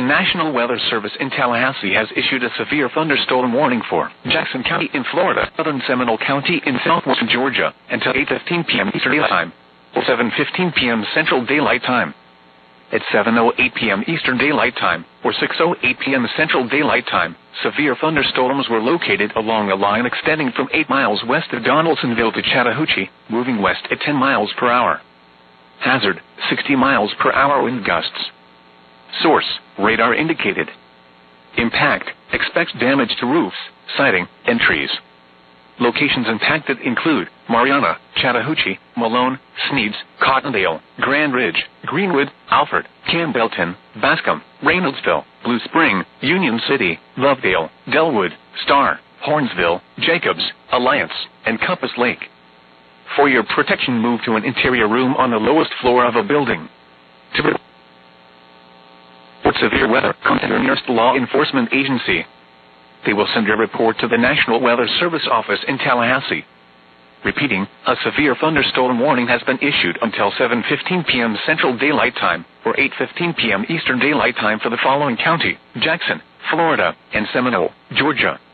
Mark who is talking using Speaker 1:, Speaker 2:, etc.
Speaker 1: National Weather Service in Tallahassee has issued a severe thunderstorm warning for Jackson County in Florida, southern Seminole County in southwestern Georgia, until 8:15 p.m. Eastern Daylight Time, or 7:15 p.m. Central Daylight Time. At 7:08 p.m. Eastern Daylight Time, or 6:08 p.m. Central Daylight Time, severe thunderstorms were located along a line extending from 8 miles west of Donaldsonville to Chattahoochee, moving west at 10 miles per hour. Hazard, 60 miles per hour wind gusts. Source, radar indicated. Impact, expects damage to roofs, siding, and trees. Locations impacted include Marianna, Chattahoochee, Malone, Sneads, Cottondale, Grand Ridge, Greenwood, Alfred, Campbellton, Bascom, Reynoldsville, Blue Spring, Union City, Lovedale, Delwood, Star, Hornsville, Jacobs, Alliance, and Compass Lake. For your protection, move to an interior room on the lowest floor of a building. To report severe weather, contact your nearest law enforcement agency. They will send your report to the National Weather Service office in Tallahassee. Repeating, a severe thunderstorm warning has been issued until 7:15 p.m. Central Daylight Time, or 8:15 p.m. Eastern Daylight Time for the following county: Jackson, Florida, and Seminole, Georgia.